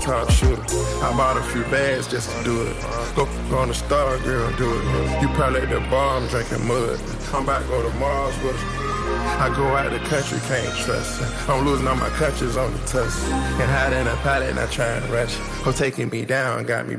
sharpshooter. I bought a few bags just to do it. Go on the star, girl, do it. You probably at the bar, I'm drinking mud. I'm about to go to Mars with her. I go out the country, can't trust her. I'm losing all my clutches on the tussle. And hide in a pallet, not trying to rush. Her taking me down, got me